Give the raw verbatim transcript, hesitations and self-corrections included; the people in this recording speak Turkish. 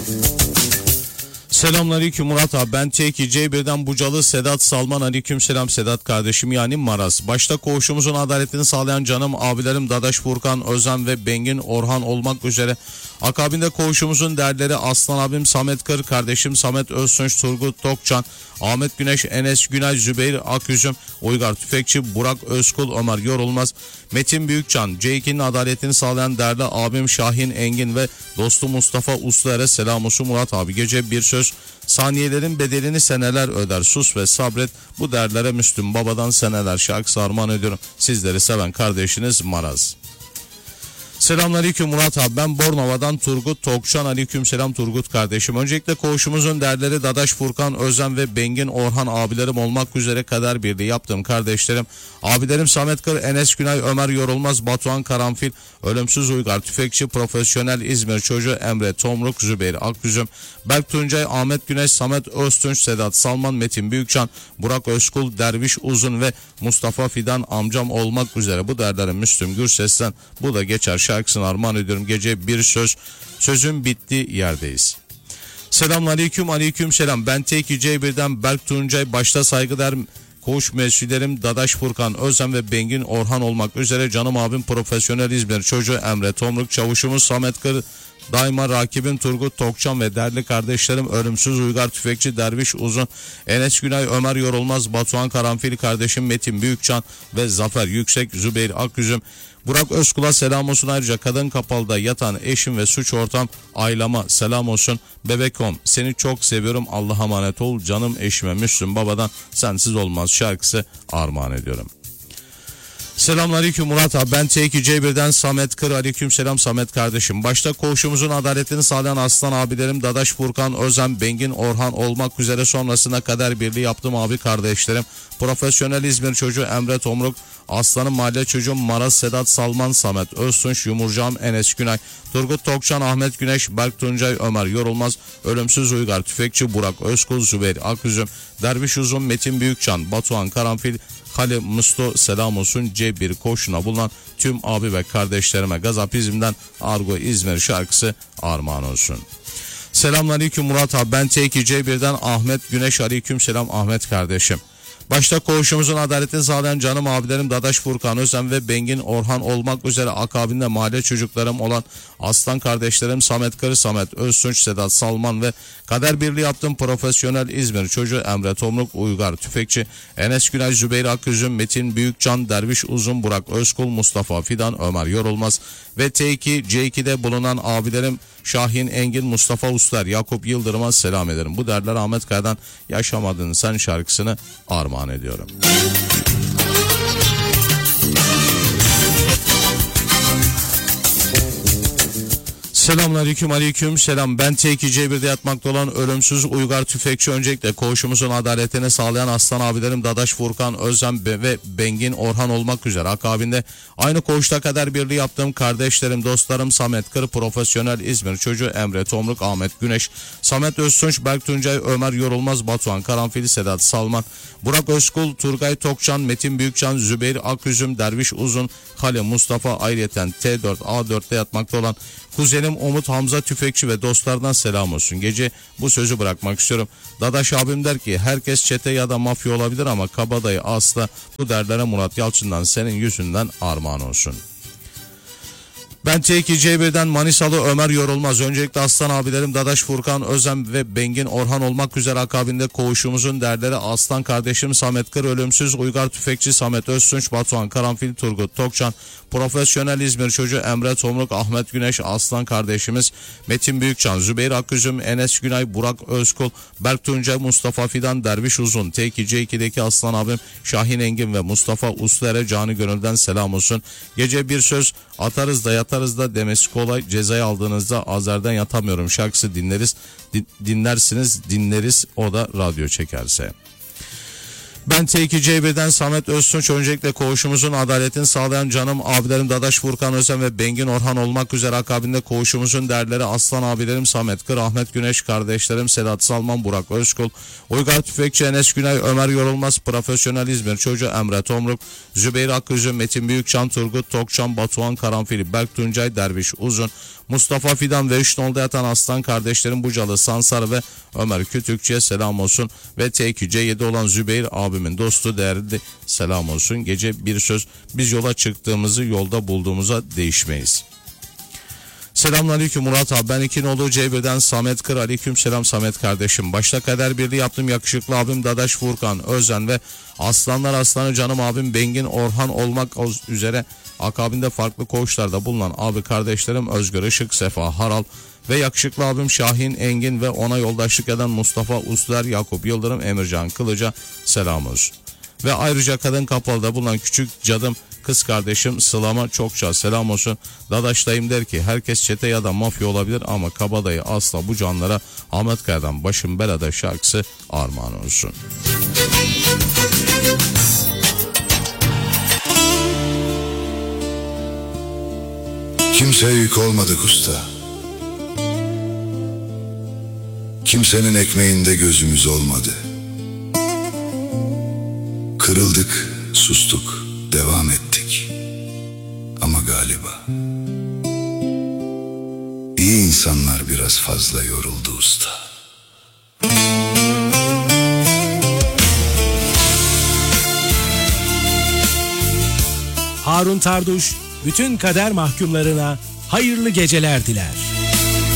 Selamünaleyküm Murat abi, ben T iki C bir'den Bucalı Sedat Salman. Aleyküm selam Sedat kardeşim, yani Maraz. Başta koğuşumuzun adaletini sağlayan canım abilerim Dadaş, Furkan, Özen ve Bengin Orhan olmak üzere. Akabinde koğuşumuzun derleri Aslan abim Samet Kır, kardeşim Samet Öztunç, Turgut Tokcan, Ahmet Güneş, Enes Günay, Zübeyir Aküzüm, Uygar Tüfekçi, Burak Özkul, Ömer Yorulmaz, Metin Büyükcan, C iki'nin adaletini sağlayan değerli abim Şahin Engin ve dostu Mustafa Usluer'e selam olsun Murat abi. Gece bir söz, saniyelerin bedelini seneler öder, sus ve sabret, bu derlere Müslüm Baba'dan seneler şarkısı armağan ediyorum. Sizleri seven kardeşiniz Maraz. Selamünaleyküm Murat abi, ben Bornova'dan Turgut Tokçan. Aleyküm selam Turgut kardeşim. Öncelikle koğuşumuzun derleri Dadaş, Furkan, Özen ve Bengin Orhan abilerim olmak üzere kader birliği yaptığım kardeşlerim. Abilerim Samet Kır, Enes Günay, Ömer Yorulmaz, Batuhan Karanfil, Ölümsüz Uygar Tüfekçi, Profesyonel İzmir Çocuğu Emre Tomruk, Zübeyir Akgüzüm, Berk Tuncay, Ahmet Güneş, Samet Öztunç, Sedat Salman, Metin Büyükcan, Burak Özkul, Derviş Uzun ve Mustafa Fidan amcam olmak üzere bu derlerin Müslüm Gürses'ten bu da geçer şarkısını armağan ediyorum. Gece bir söz, sözün bittiği yerdeyiz. Selamünaleyküm, aleyküm selam. Ben T iki C bir'den Berk Tuncay, başta saygıdeğer koğuş mesciderim Dadaş, Furkan, Özen ve Bengin Orhan olmak üzere canım abim Profesyonel İzmir Çocuğu Emre Tomruk, çavuşumuz Samet Kır, daima rakibim Turgut Tokcan ve değerli kardeşlerim Ölümsüz Uygar Tüfekçi, Derviş Uzun, Enes Günay, Ömer Yorulmaz, Batuhan Karanfil, kardeşim Metin Büyükcan ve Zafer Yüksek, Zübeyir Akgüzüm, Burak Özkul'a selam olsun. Ayrıca Kadın Kapalı'da yatan eşim ve suç ortam ailama selam olsun. Bebekom, seni çok seviyorum, Allah'a emanet ol canım eşime Müslüm Baba'dan sensiz olmaz şarkısı armağan ediyorum. Selamünaleyküm Murat abi, ben T iki C bir'den Samet Kır. Aleyküm selam Samet kardeşim. Başta koğuşumuzun adaletini sağlayan aslan abilerim Dadaş, Furkan, Özen, Bengin Orhan olmak üzere sonrasına kader birliği yaptığım abi kardeşlerim Profesyonel İzmir Çocuğu Emre Tomruk, Aslanım Mahalle Çocuğum Maraz, Sedat Salman, Samet Öztunç, Yumurcağım Enes Günay, Turgut Tokcan, Ahmet Güneş, Berk Tuncay, Ömer Yorulmaz, Ölümsüz Uygar Tüfekçi, Burak Özkul, Zübeyir Aküzüm, Derviş Uzun, Metin Büyükcan, Batuhan Karanfil, Halil Musto selam olsun. C bir koşuna bulunan tüm abi ve kardeşlerime Gazapizm'den Argo İzmir şarkısı armağan olsun. Selamünaleyküm Murat abi, ben T iki C bir'den Ahmet Güneş. Aleyküm selam Ahmet kardeşim. Başta koğuşumuzun adaletini sağlayan canım abilerim Dadaş, Furkan, Özen ve Bengin Orhan olmak üzere akabinde mahalle çocuklarım olan aslan kardeşlerim Samet Kır, Samet Öztunç, Sedat Salman ve kader birliği yaptığım Profesyonel İzmir Çocuğu Emre Tomruk, Uygar Tüfekçi, Enes Günay, Zübeyir Akgüzüm, Metin Büyükcan, Derviş Uzun, Burak Özkul, Mustafa Fidan, Ömer Yorulmaz ve T iki C iki'de bulunan abilerim Şahin Engin, Mustafa Uslar, Yakup Yıldırım'a selam ederim. Bu derler Ahmet Kaya'dan Yaşamadın Sen şarkısını armağan ediyorum. Selamünaleyküm, aleyküm selam. Ben T iki C bir'de yatmakta olan Ölümsüz Uygar Tüfekçi. Öncelikle koğuşumuzun adaletini sağlayan aslan abilerim Dadaş, Furkan, Özen ve Bengin Orhan olmak üzere akabinde aynı koğuşta kader birliği yaptığım kardeşlerim, dostlarım Samet Kır, Profesyonel İzmir Çocuğu Emre Tomruk, Ahmet Güneş, Samet Öztunç, Berk Tuncay, Ömer Yorulmaz, Batuhan Karanfil, Sedat Salman, Burak Özkul, Turgay Tokcan, Metin Büyükcan, Zübeyir Aküzüm, Derviş Uzun, Halil Mustafa, ayrıyeten T dört A dört'te yatmakta olan kuzenim Umut Hamza Tüfekçi ve dostlardan selam olsun. Gece bu sözü bırakmak istiyorum. Dadaş abim der ki herkes çete ya da mafya olabilir ama kabadayı asla, bu derlere Murat Yalçın'dan senin yüzünden armağan olsun. Ben T iki C bir'den Manisalı Ömer Yorulmaz. Öncelikle aslan abilerim Dadaş, Furkan, Özen ve Bengin Orhan olmak üzere akabinde koğuşumuzun derleri aslan kardeşim Samet Kır, Ölümsüz Uygar Tüfekçi, Samet Öztunç, Batuhan Karanfil, Turgut Tokcan, Profesyonel İzmir Çocuğu Emre Tomruk, Ahmet Güneş, aslan kardeşimiz Metin Büyükcan, Zübeyir Akgüzüm, Enes Günay, Burak Özkul, Berk Tuncay, Mustafa Fidan, Derviş Uzun, T iki C iki'deki aslan abim Şahin Engin ve Mustafa Usler'e canı gönülden selam olsun. Gece bir söz, atarız da yatarız da demesi kolay, cezayı aldığınızda Azer'den yatamıyorum şarkısı dinleriz, din, dinlersiniz dinleriz, o da radyo çekerse. Ben T iki C bir'den Samet Öztunç. Öncelikle koğuşumuzun adaletini sağlayan canım abilerim Dadaş, Furkan, Özen ve Bengin Orhan olmak üzere akabinde koğuşumuzun derleri aslan abilerim Samet Kır, Ahmet Güneş, kardeşlerim Sedat Salman, Burak Özkul, Uygar Tüfekçi, Enes Günay, Ömer Yorulmaz, Profesyonel İzmir Çocuğu Emre Tomruk, Zübeyir Akgüzüm, Metin Büyükcan, Turgut Tokcan, Batuhan Karanfil, Berk Tuncay, Derviş Uzun, Mustafa Fidan ve üç nolda yatan aslan kardeşlerim Bucalı, Sansar ve Ömer Kütükçü'ye selam olsun. Ve T iki C yedi olan Zübeyir abimin dostu değerli selam olsun. Gece bir söz, biz yola çıktığımızı yolda bulduğumuza değişmeyiz. Selamünaleyküm Murat abi, ben iki nolu C bir'den Samet Kır. Aleyküm selam Samet kardeşim. Başta kader birliği yaptım yakışıklı abim Dadaş Furkan Özen ve aslanlar aslanı canım abim Bengin Orhan olmak üzere akabinde farklı koğuşlarda bulunan abi kardeşlerim Özgür Işık, Sefa Haral ve yakışıklı abim Şahin Engin ve ona yoldaşlık eden Mustafa Usler, Yakup Yıldırım, Emircan Kılıca selam olsun. Ve ayrıca Kadın Kapalı'da bulunan küçük cadım kız kardeşim Sıla'ma çokça selam olsun. Dadaş'tayım der ki herkes çete ya da mafya olabilir ama kabadayı asla bu canlara Ahmet Kaya'dan Başım Belada şarkısı armağan olsun. Kimseye yük olmadık usta. Kimsenin ekmeğinde gözümüz olmadı. Kırıldık, sustuk, devam ettik. Ama galiba iyi insanlar biraz fazla yoruldu usta. Harun Tarduş bütün kader mahkumlarına hayırlı geceler diler.